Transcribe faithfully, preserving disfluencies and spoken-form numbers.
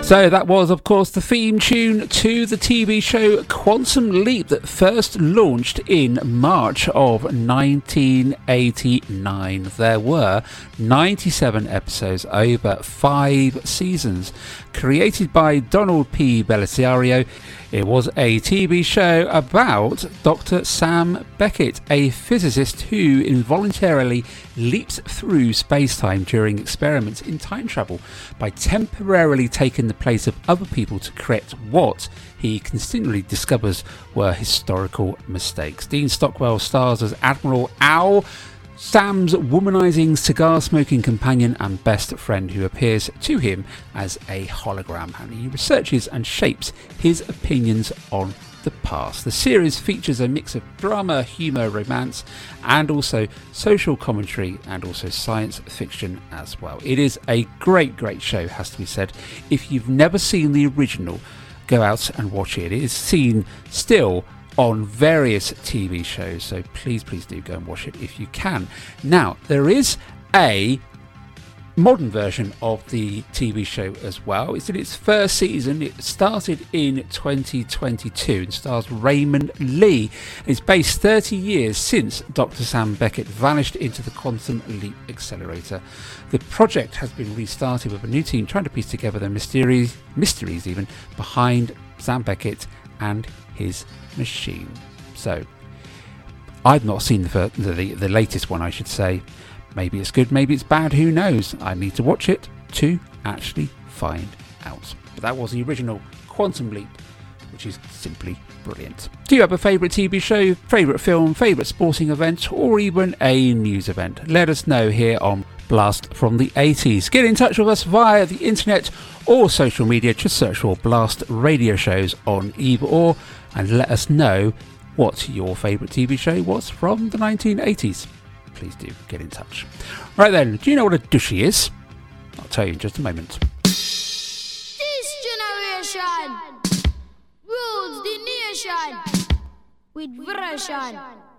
So that was, of course, the theme tune to the T V show Quantum Leap that first launched in March of nineteen eighty-nine. There were ninety-seven episodes over five seasons. Created by Donald P. Bellisario, it was a T V show about Doctor Sam Beckett, a physicist who involuntarily leaps through space-time during experiments in time travel by temporarily taking the place of other people to correct what he continually discovers were historical mistakes. Dean Stockwell stars as Admiral Owl, Sam's womanizing cigar-smoking companion and best friend, who appears to him as a hologram, and he researches and shapes his opinions on the past. The series features a mix of drama, humour, romance, and also social commentary, and also science fiction as well. It is a great, great show, has to be said. If you've never seen the original, go out and watch it. It is seen still on various T V shows, so please please do go and watch it if you can. Now, there is a modern version of the T V show as well. It's in its first season. It started in twenty twenty-two and stars Raymond Lee. It's based thirty years since Doctor Sam Beckett vanished into the Quantum Leap Accelerator. The project has been restarted with a new team trying to piece together the mysteries, mysteries even, behind Sam Beckett and his machine. So I've not seen the, the the latest one, I should say. Maybe it's good, maybe it's bad, who knows? I need to watch it to actually find out. But that was the original Quantum Leap, which is simply brilliant. Do you have a favourite T V show, favourite film, favourite sporting event, or even a news event? Let us know here on Blast from the eighties. Get in touch with us via the internet or social media. Just search for Blast Radio Shows on either or, and let us know what your favourite T V show was from the nineteen eighties. Please do get in touch. Right then, do you know what a douche is? I'll tell you in just a moment. This generation rules the nation with version.